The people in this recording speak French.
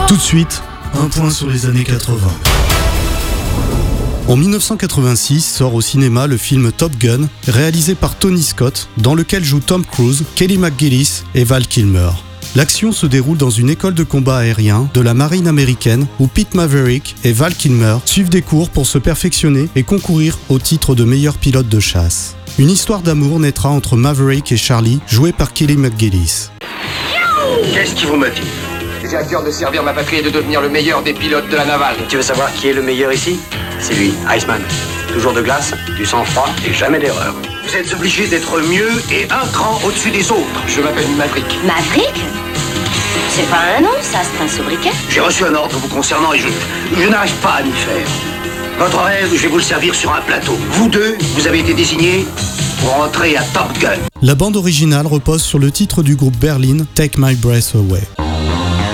Tout de suite, un point sur les années 80. En 1986 sort au cinéma le film Top Gun, réalisé par Tony Scott, dans lequel jouent Tom Cruise, Kelly McGillis et Val Kilmer. L'action se déroule dans une école de combat aérien de la marine américaine où Pete Maverick et Val Kilmer suivent des cours pour se perfectionner et concourir au titre de meilleur pilote de chasse. Une histoire d'amour naîtra entre Maverick et Charlie, joué par Kelly McGillis. Qu'est-ce qui vous motive? J'ai à cœur de servir ma patrie et de devenir le meilleur des pilotes de la navale. Tu veux savoir qui est le meilleur ici? C'est lui, Iceman. Toujours de glace, du sang-froid et jamais d'erreur. Vous êtes obligé d'être mieux et un cran au-dessus des autres. Je m'appelle Maverick. Maverick? C'est pas un nom, ça, c'est un sobriquet. J'ai reçu un ordre vous concernant et je n'arrive pas à m'y faire. Votre rêve, je vais vous le servir sur un plateau. Vous deux, vous avez été désignés pour entrer à Top Gun. La bande originale repose sur le titre du groupe Berlin, Take My Breath Away.